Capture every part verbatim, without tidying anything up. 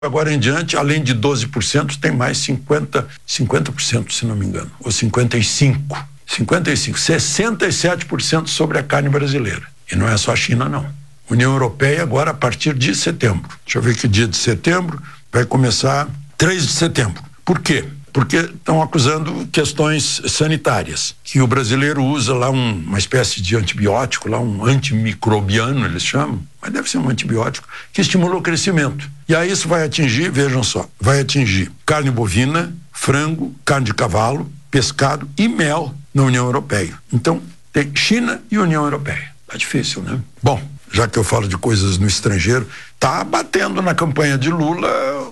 agora em diante, além de doze por cento, tem mais cinquenta, cinquenta por cento, se não me engano, ou cinquenta e cinco por cento. cinquenta e cinco por cento, sessenta e sete por cento sobre a carne brasileira. E não é só a China, não. União Europeia agora a partir de setembro. Deixa eu ver que dia de setembro, vai começar três de setembro. Por quê? Porque estão acusando questões sanitárias, que o brasileiro usa lá um, uma espécie de antibiótico, lá um antimicrobiano, eles chamam, mas deve ser um antibiótico, que estimula o crescimento. E aí isso vai atingir, vejam só, vai atingir carne bovina, frango, carne de cavalo, pescado e mel na União Europeia. Então, tem China e União Europeia. Tá difícil, né? Bom, já que eu falo de coisas no estrangeiro, tá batendo na campanha de Lula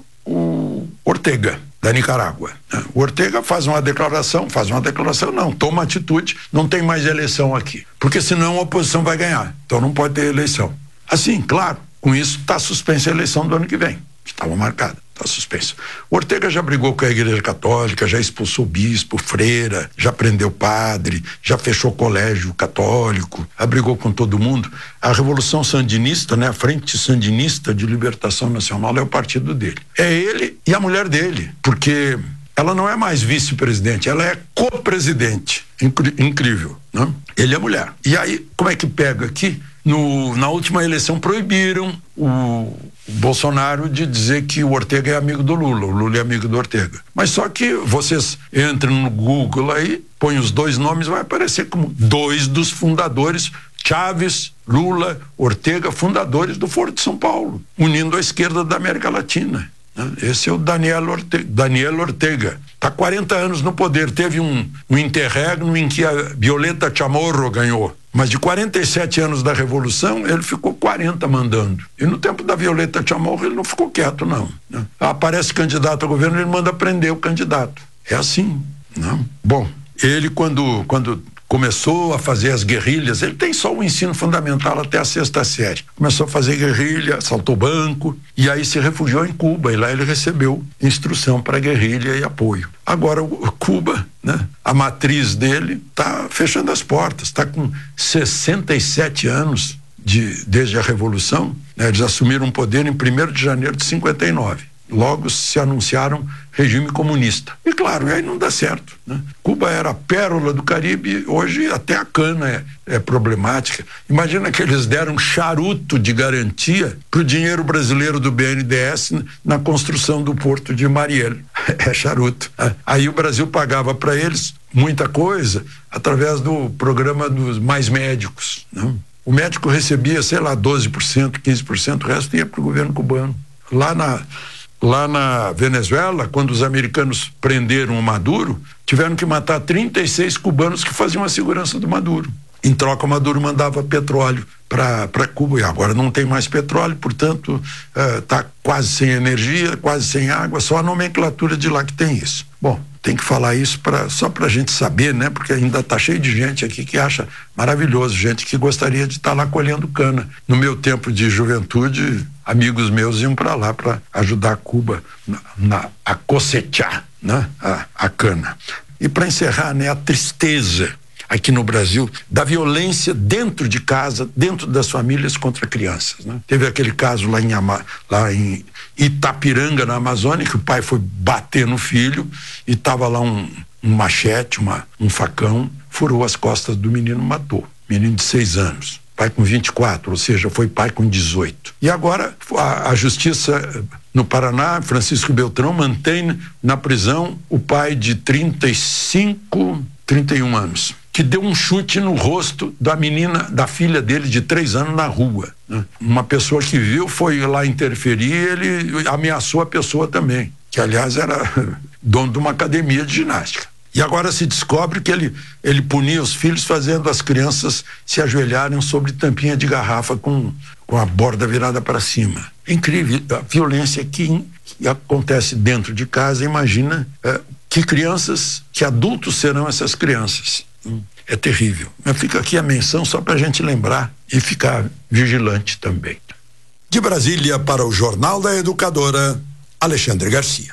o Ortega, da Nicarágua. O Ortega faz uma declaração, faz uma declaração, não, toma atitude, não tem mais eleição aqui, porque senão a oposição vai ganhar, então não pode ter eleição. Assim, claro, com isso está suspensa a eleição do ano que vem, que estava marcada, está suspensa. O Ortega já brigou com a Igreja Católica, já expulsou bispo, freira, já prendeu padre, já fechou colégio católico, já brigou com todo mundo. A Revolução Sandinista, né, a Frente Sandinista de Libertação Nacional é o partido dele. É ele e a mulher dele, porque ela não é mais vice-presidente, ela é co-presidente. Incri- incrível, né? Ele é mulher. E aí, como é que pega aqui? No, na última eleição proibiram o, o Bolsonaro de dizer que o Ortega é amigo do Lula, o Lula é amigo do Ortega. Mas só que vocês entram no Google aí, põem os dois nomes, vai aparecer como dois dos fundadores, Chaves, Lula, Ortega, fundadores do Foro de São Paulo, unindo a esquerda da América Latina. Esse é o Daniel Ortega, Daniel Ortega. Está quarenta anos no poder. Teve um, um interregno em que a Violeta Chamorro ganhou. Mas de quarenta e sete anos da Revolução, ele ficou quarenta mandando. E no tempo da Violeta Chamorro, ele não ficou quieto, não. Né? Aparece candidato ao governo, ele manda prender o candidato. É assim, não? Bom, ele quando... quando começou a fazer as guerrilhas, ele tem só o ensino fundamental até a sexta série. Começou a fazer guerrilha, assaltou banco, e aí se refugiou em Cuba, e lá ele recebeu instrução para guerrilha e apoio. Agora, o Cuba, né, a matriz dele está fechando as portas, está com sessenta e sete anos de, desde a Revolução, né, eles assumiram o poder em primeiro de janeiro de cinquenta e nove. Logo se anunciaram regime comunista. E claro, aí não dá certo, né? Cuba era a pérola do Caribe, hoje até a cana é, é problemática. Imagina que eles deram charuto de garantia para o dinheiro brasileiro do B N D E S na construção do porto de Mariel. É charuto. Aí o Brasil pagava para eles muita coisa através do programa dos mais médicos, né? O médico recebia, sei lá, doze por cento, quinze por cento, o resto ia para o governo cubano. Lá na Lá na Venezuela, quando os americanos prenderam o Maduro, tiveram que matar trinta e seis cubanos que faziam a segurança do Maduro. Em troca, o Maduro mandava petróleo para Cuba, e agora não tem mais petróleo, portanto, está uh, quase sem energia, quase sem água, só a nomenclatura de lá que tem isso. Bom, tem que falar isso pra, só para a gente saber, né? Porque ainda está cheio de gente aqui que acha maravilhoso, gente que gostaria de estar tá lá colhendo cana. No meu tempo de juventude, amigos meus iam para lá para ajudar Cuba na, na, a cosechar, né? a, a cana. E para encerrar, né, a tristeza aqui no Brasil da violência dentro de casa, dentro das famílias contra crianças, né? Teve aquele caso lá em, lá em Itapiranga, na Amazônia, que o pai foi bater no filho e estava lá um, um machete, uma, um facão, furou as costas do menino, matou. Menino de seis anos. Pai com vinte e quatro, ou seja, foi pai com dezoito. E agora a, a justiça no Paraná, Francisco Beltrão, mantém na prisão o pai de trinta e cinco, trinta e um anos, que deu um chute no rosto da menina, da filha dele de três anos na rua, né? Uma pessoa que viu foi lá interferir, ele ameaçou a pessoa também, que aliás era dono de uma academia de ginástica. E agora se descobre que ele, ele punia os filhos fazendo as crianças se ajoelharem sobre tampinha de garrafa com, com a borda virada para cima. Incrível a violência que, que acontece dentro de casa. Imagina é, que crianças, que adultos serão essas crianças. É terrível. Mas fica aqui a menção só para a gente lembrar e ficar vigilante também. De Brasília para o Jornal da Educadora, Alexandre Garcia.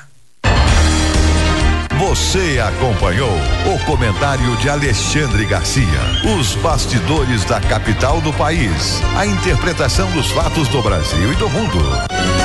Você acompanhou o comentário de Alexandre Garcia. Os bastidores da capital do país. A interpretação dos fatos do Brasil e do mundo.